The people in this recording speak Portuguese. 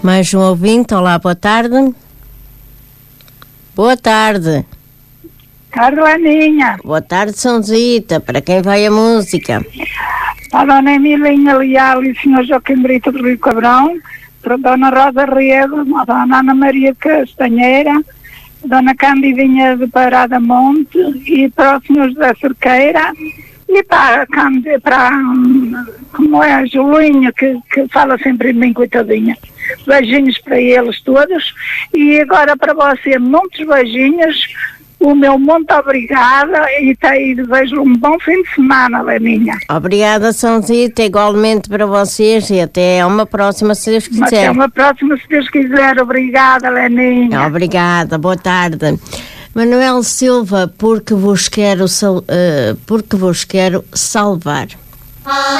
Mais um ouvinte. Olá, boa tarde. Boa tarde. Carlaninha. Boa tarde, Sãozita. Para quem vai a música? Para a Dona Emilinha Leal e o Sr. Joaquim Brito do Rio Cabrão, para a Dona Rosa Rego, a Dona Ana Maria Castanheira, a Dona Candidinha de Parada Monte e para o Sr. José Cerqueira e para como é a Julinha que fala sempre em mim, coitadinha. Beijinhos para eles todos e agora para você muitos beijinhos, o meu muito obrigada e desejo um bom fim de semana, Leninha. Obrigada, Sãozita, igualmente para vocês e até uma próxima, se Deus quiser. Até uma próxima, se Deus quiser. Obrigada, Leninha. Obrigada, boa tarde. Manuel Silva, porque vos quero salvar.